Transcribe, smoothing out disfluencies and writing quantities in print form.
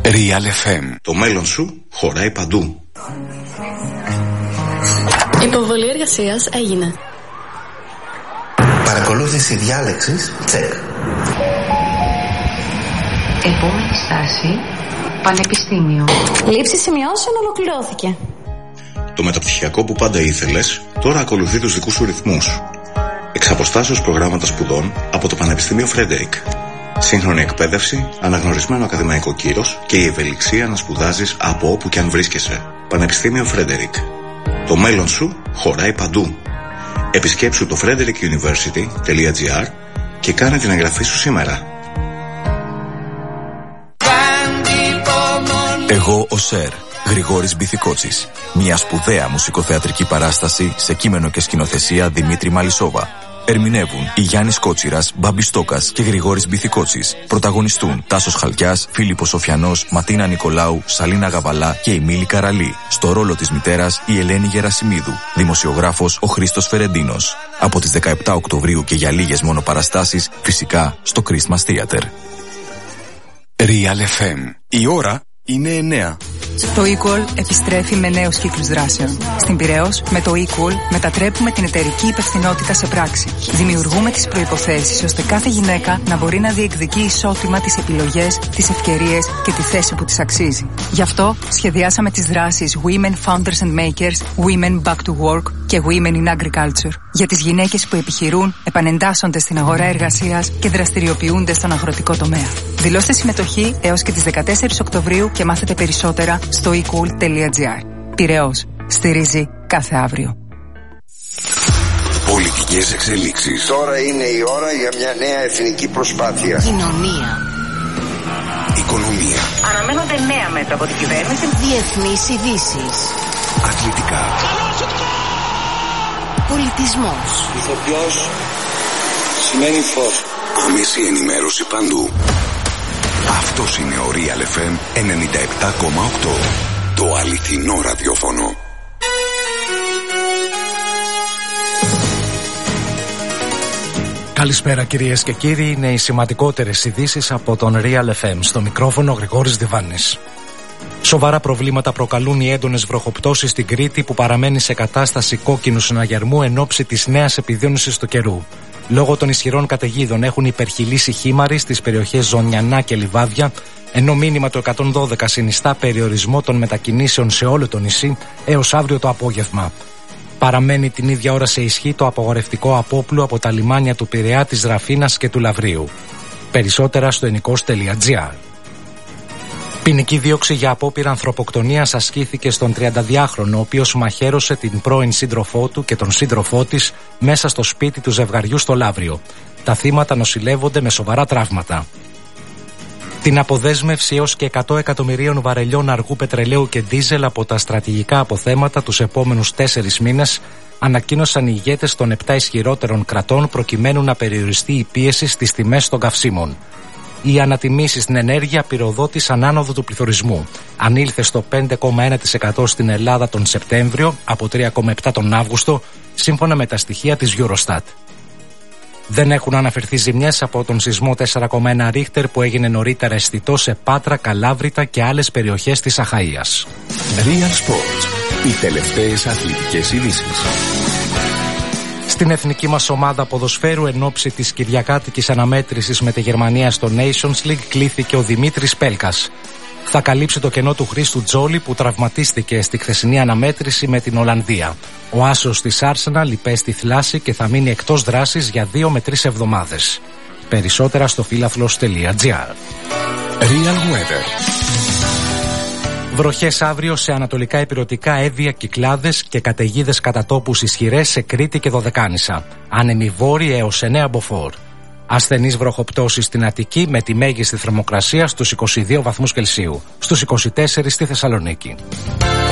Real FM. Το μέλλον σου χωράει παντού. Η υποβολή εργασίας έγινε. Παρακολούθηση διάλεξης, τσεκ. Επόμενη στάση, πανεπιστήμιο. Λήψη σημειώσεων ολοκληρώθηκε. Το μεταπτυχιακό που πάντα ήθελες, τώρα ακολουθεί τους δικούς σου ρυθμούς. Εξ αποστάσεως προγράμματα σπουδών από το Πανεπιστήμιο Φρέντερικ. Σύγχρονη εκπαίδευση, αναγνωρισμένο ακαδημαϊκό κύρος και η ευελιξία να σπουδάζεις από όπου και αν βρίσκεσαι. Πανεπιστήμιο Φρέντερικ. Το μέλλον σου χωράει παντού. Επισκέψου το frederickuniversity.gr και κάνε την εγγραφή σου σήμερα. Εγώ ο Σερ, Γρηγόρης Μπιθικότσης. Μια σπουδαία μουσικοθεατρική παράσταση σε κείμενο και σκηνοθεσία Δημήτρη Μαλισσόβα. Ερμηνεύουν η Γιάννης Κότσιρας, Μπάμπης Στόκας και Γρηγόρης Μπιθικότσης. Πρωταγωνιστούν Τάσος Χαλκιάς, Φίλιππος Σοφιανός, Ματίνα Νικολάου, Σαλίνα Γαβαλά και η Μίλη Καραλή. Στο ρόλο της μητέρας η Ελένη Γερασιμίδου. Δημοσιογράφος ο Χρήστος Φερεντίνος. Από τις 17 Οκτωβρίου και για λίγες μόνο παραστάσεις, φυσικά στο Christmas Theater. Real FM. Η ώρα είναι 9. Το eCall επιστρέφει με νέους κύκλους δράσεων. Στην Πειραιώς, με το eCall μετατρέπουμε την εταιρική υπευθυνότητα σε πράξη. Δημιουργούμε τις προϋποθέσεις ώστε κάθε γυναίκα να μπορεί να διεκδικεί ισότιμα τις επιλογές, τις ευκαιρίες και τη θέση που της αξίζει. Γι' αυτό σχεδιάσαμε τις δράσεις Women Founders and Makers, Women Back to Work και Women in Agriculture. Για τις γυναίκες που επιχειρούν, επανεντάσσονται στην αγορά εργασίας και δραστηριοποιούνται στον αγροτικό τομέα. Δηλώστε συμμετοχή έως και τις 14 Οκτωβρίου και μάθετε περισσότερα στο ecool.gr. Πειραιώς. Στηρίζει κάθε αύριο. Πολιτικές εξελίξεις. Τώρα είναι η ώρα για μια νέα εθνική προσπάθεια. Κοινωνία. Οικονομία. Αναμένονται νέα μέτρα από την κυβέρνηση. Διεθνείς ειδήσεις. Αθλητικά. Πολιτισμός. Ηθοποιός σημαίνει φως. Άμεση ενημέρωση παντού. Αυτός είναι ο Real FM 97,8. Το αληθινό ραδιόφωνο. Καλησπέρα κυρίες και κύριοι, είναι οι σημαντικότερες ειδήσεις από τον Real FM. Στο μικρόφωνο Γρηγόρης Διβάνης. Σοβαρά προβλήματα προκαλούν οι έντονες βροχοπτώσεις στην Κρήτη που παραμένει σε κατάσταση κόκκινου συναγερμού εν ώψη της νέας επιδείνωσης του καιρού. Λόγω των ισχυρών καταιγίδων έχουν υπερχειλήσει χήμαροι στις περιοχές Ζωνιανά και Λιβάδια, ενώ μήνυμα το 112 συνιστά περιορισμό των μετακινήσεων σε όλο το νησί έως αύριο το απόγευμα. Παραμένει την ίδια ώρα σε ισχύ το απαγορευτικό απόπλου από τα λιμάνια του Πειραιά, της Ραφίνας και του Λαβρίου. Περισσότερα στο ενικός.gr. Ποινική δίωξη για απόπειρα ανθρωποκτονίας ασκήθηκε στον 32χρονο, ο οποίος μαχαίρωσε την πρώην σύντροφό του και τον σύντροφό της μέσα στο σπίτι του ζευγαριού στο Λαύριο. Τα θύματα νοσηλεύονται με σοβαρά τραύματα. Την αποδέσμευση έως και 100 εκατομμυρίων βαρελιών αργού πετρελαίου και ντίζελ από τα στρατηγικά αποθέματα τους επόμενους 4 μήνες ανακοίνωσαν οι ηγέτες των 7 ισχυρότερων κρατών προκειμένου να περιοριστεί η πίεση στις τιμές των καυσίμων. Οι ανατιμήσεις στην ενέργεια πυροδότησαν άνοδο του πληθωρισμού. Ανήλθε στο 5,1% στην Ελλάδα τον Σεπτέμβριο από 3,7% τον Αύγουστο, σύμφωνα με τα στοιχεία της Eurostat. Δεν έχουν αναφερθεί ζημιές από τον σεισμό 4,1 Ρίχτερ που έγινε νωρίτερα αισθητό σε Πάτρα, Καλάβρητα και άλλες περιοχές της Αχαΐας. Real Sports. Οι τελευταίες αθλητικές ειδήσεις. Στην εθνική μας ομάδα ποδοσφαίρου εν ώψη της κυριακάτικης αναμέτρησης με τη Γερμανία στο Nations League κλήθηκε ο Δημήτρης Πέλκας. Θα καλύψει το κενό του Χρήστου Τζόλι που τραυματίστηκε στη χθεσινή αναμέτρηση με την Ολλανδία. Ο άσος της Arsenal υπέστη θλάση και θα μείνει εκτός δράσης για 2 με 3 εβδομάδες. Περισσότερα στο φίλαθλος.gr. Real Weather. Βροχές αύριο σε ανατολικά ηπειρωτικά, Εύβοια, Κυκλάδες και καταιγίδες κατά τόπους ισχυρές σε Κρήτη και Δωδεκάνησα. Άνεμη βόρεια έως 9 μποφόρ. Ασθενείς βροχοπτώσεις στην Αττική με τη μέγιστη θερμοκρασία στους 22 βαθμούς Κελσίου, στους 24 στη Θεσσαλονίκη.